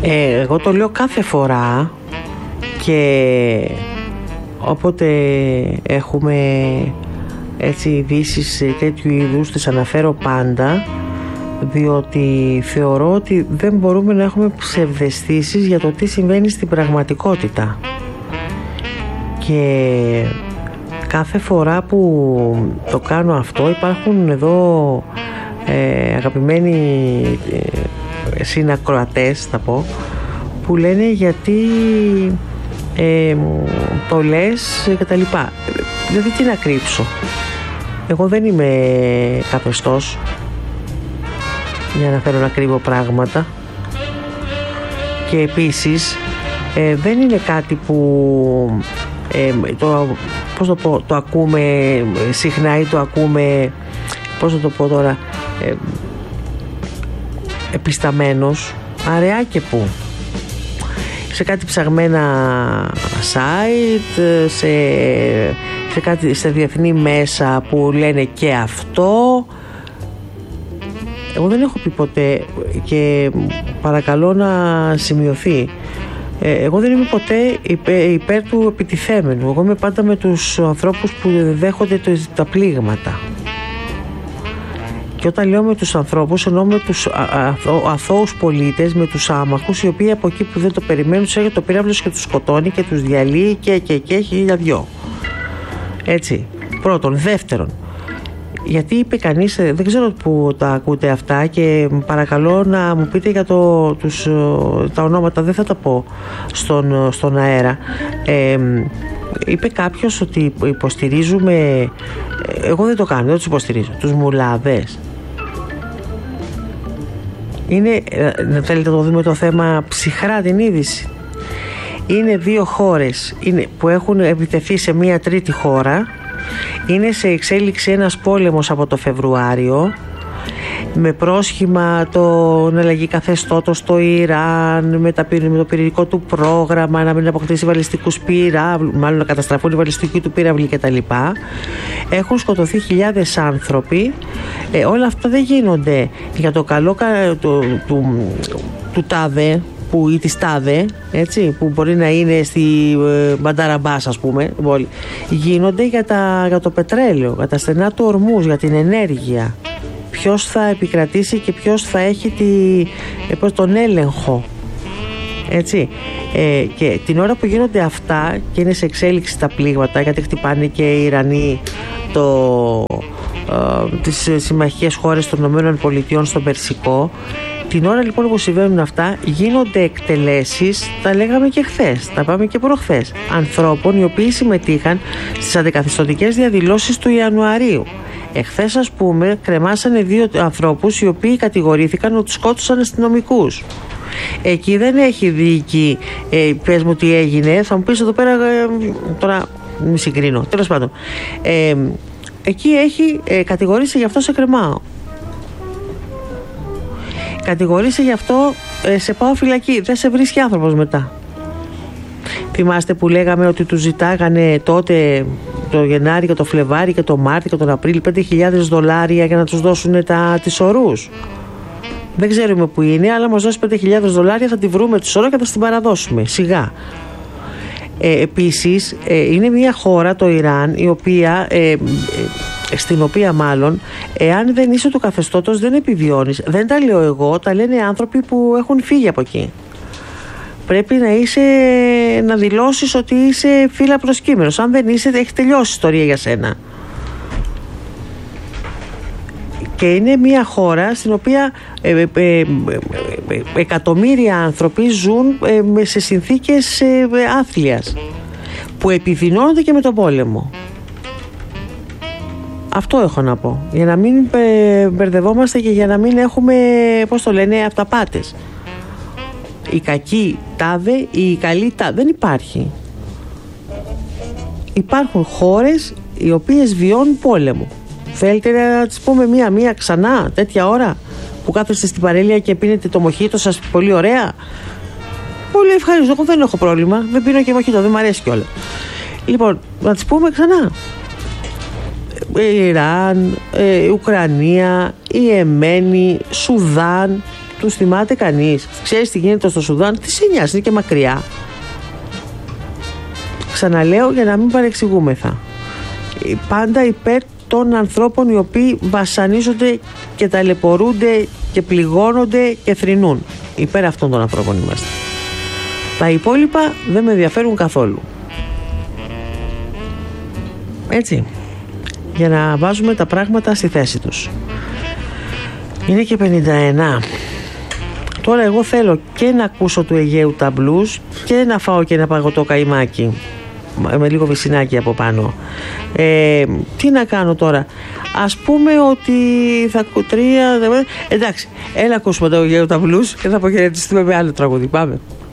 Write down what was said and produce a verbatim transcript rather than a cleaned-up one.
Ε, εγώ το λέω κάθε φορά και όποτε έχουμε έτσι ειδήσεις τέτοιου είδους τις αναφέρω πάντα, διότι θεωρώ ότι δεν μπορούμε να έχουμε ψευδαισθήσεις για το τι συμβαίνει στην πραγματικότητα. Και κάθε φορά που το κάνω αυτό υπάρχουν εδώ ε, αγαπημένοι ε, συνακροατές θα πω, που λένε γιατί ε, το λες και τα λοιπά. Δηλαδή τι να κρύψω, εγώ δεν είμαι καθεστώς για να θέλω να κρύβω πράγματα. Και επίσης ε, δεν είναι κάτι που ε, το, πώς το πω, το ακούμε συχνά ή το ακούμε, πώς το πω τώρα, ε, επισταμένος, αραιά και που σε κάτι ψαγμένα site, σε, σε, κάτι, σε διεθνή μέσα που λένε και αυτό. Εγώ δεν έχω πει ποτέ, και παρακαλώ να σημειωθεί, εγώ δεν είμαι ποτέ υπέρ, υπέρ του επιτιθέμενου. Εγώ είμαι πάντα με τους ανθρώπους που δέχονται τα πλήγματα. Και όταν λέω με τους ανθρώπους, εννοώ με τους αθώους πολίτες, με τους άμαχους, οι οποίοι από εκεί που δεν το περιμένουν τους έρχεται το πύραυλος και τους σκοτώνει και τους διαλύει και και και χίλια δυο. Έτσι, πρώτον. Δεύτερον, γιατί είπε κανείς, δεν ξέρω που τα ακούτε αυτά και παρακαλώ να μου πείτε για το, τους, τα ονόματα, δεν θα τα πω στον, στον αέρα. Ε, είπε κάποιος ότι υποστηρίζουμε, εγώ δεν το κάνω, δεν τους υποστηρίζω, τους μουλάδες. Είναι, θέλετε να το δούμε το θέμα ψυχρά την είδηση. Είναι δύο χώρες είναι, που έχουν επιτεθεί σε μία τρίτη χώρα. Είναι σε εξέλιξη ένας πόλεμος από το Φεβρουάριο με πρόσχημα τον αλλαγή καθεστώτος στο Ιράν, με, τα, με το πυρηνικό του πρόγραμμα, να μην αποκτήσει βαλιστικούς πύραυλους, μάλλον να καταστραφούν οι βαλιστικοί του πύραυλοι κτλ. Έχουν σκοτωθεί χιλιάδες άνθρωποι. Ε, όλα αυτά δεν γίνονται για το καλό του, του, του τάδε που, ή της τάδε, έτσι, που μπορεί να είναι στη ε, Μπανταραμπάς, ας πούμε, γίνονται για, τα, για το πετρέλαιο, για τα στενά του ορμούς, για την ενέργεια. Ποιος θα επικρατήσει και ποιος θα έχει τη, ε, τον έλεγχο, έτσι. Ε, και την ώρα που γίνονται αυτά και είναι σε εξέλιξη τα πλήγματα, γιατί χτυπάνε και οι Ιρανοί το, ε, τις συμμαχίες χώρες των ΗΠΑ στον Περσικό. Την ώρα λοιπόν που συμβαίνουν αυτά, γίνονται εκτελέσεις, τα λέγαμε και χθες, τα πάμε και προχθές, ανθρώπων οι οποίοι συμμετείχαν στις αντικαθεστωτικές διαδηλώσεις του Ιανουαρίου. Εχθές, ας πούμε, κρεμάσανε δύο ανθρώπους οι οποίοι κατηγορήθηκαν ότι σκότωσαν αστυνομικούς. Εκεί δεν έχει δίκη, ε, πες μου τι έγινε, θα μου πεις εδώ πέρα, ε, τώρα μη συγκρίνω, τέλος πάντων. Ε, εκεί έχει ε, κατηγορήσει γι' αυτό σε κρεμάω. Κατηγορήσει γι' αυτό, ε, σε πάω φυλακή, δεν σε βρίσκει άνθρωπος μετά. Θυμάστε που λέγαμε ότι τους ζητάγανε τότε το Γενάρη και το Φλεβάρι και το Μάρτι και τον Απρίλιο πέντε χιλιάδες δολάρια για να τους δώσουν τα, τις ορούς. Δεν ξέρουμε που είναι, αλλά μας δώσει πέντε χιλιάδες δολάρια, θα τη βρούμε τη ώρα και θα την παραδώσουμε σιγά. Ε, επίσης ε, είναι μια χώρα, το Ιράν, η οποία ε, ε, στην οποία μάλλον εάν δεν είσαι του καθεστώτος δεν επιβιώνεις. Δεν τα λέω εγώ, τα λένε άνθρωποι που έχουν φύγει από εκεί. Πρέπει να είσαι, να δηλώσεις ότι είσαι φύλλα προσκύμενος. Αν δεν είσαι, έχει τελειώσει η ιστορία για σένα. Και είναι μια χώρα στην οποία ε, ε, ε, ε, εκατομμύρια άνθρωποι ζουν ε, σε συνθήκες ε, άθλιας που επιδεινώνονται και με τον πόλεμο. Αυτό έχω να πω, για να μην ε, μπερδευόμαστε και για να μην έχουμε, πώς το λένε, αυταπάτες. Η κακή τάδε, η καλή τάδε, δεν υπάρχει. Υπάρχουν χώρες οι οποίες βιώνουν πόλεμο. Θέλετε να τις πούμε μία-μία ξανά τέτοια ώρα που κάθεστε στην παρέλια και πίνετε το μοχίτο σας πολύ ωραία? Πολύ ευχαριστώ, εγώ δεν έχω πρόβλημα, δεν πίνω και μοχίτο, δεν μου αρέσει κιόλα. Λοιπόν, να τις πούμε ξανά. Ιράν, ε, Ουκρανία, η Εμένη, Σουδάν, τους θυμάται κανείς? Ξέρεις τι γίνεται στο Σουδάν? Τι σε νοιάζει, είναι και μακριά. Ξαναλέω για να μην παρεξηγούμεθα. Πάντα υπέρ των ανθρώπων οι οποίοι βασανίζονται και ταλαιπωρούνται και πληγώνονται και θρηνούν. Υπέρ αυτών των ανθρώπων είμαστε. Τα υπόλοιπα δεν με ενδιαφέρουν καθόλου. Έτσι, για να βάζουμε τα πράγματα στη θέση τους. Είναι και πενήντα ένα. Τώρα εγώ θέλω και να ακούσω του Αιγαίου τα μπλουζ και να φάω και ένα παγωτό καϊμάκι με λίγο βυσσινάκι από πάνω. Ε, τι να κάνω τώρα? Ας πούμε ότι θα κουτρία. Εντάξει, έλα ακούσουμε το Αιγαίου τα μπλουζ και θα αποχαιρετιστούμε με άλλο τραγούδι. Πάμε.